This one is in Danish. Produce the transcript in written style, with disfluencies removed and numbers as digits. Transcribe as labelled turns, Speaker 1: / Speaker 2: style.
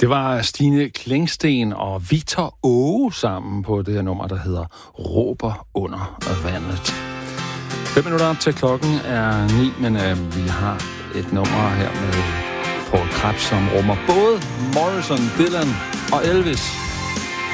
Speaker 1: Det var Stine Klingsten og Victor Åge sammen på det her nummer, der hedder Råber under vandet. 5 minutter til klokken er 9, men vi har et nummer her med Paul Krebs, som rummer både Morrison, Dylan og Elvis.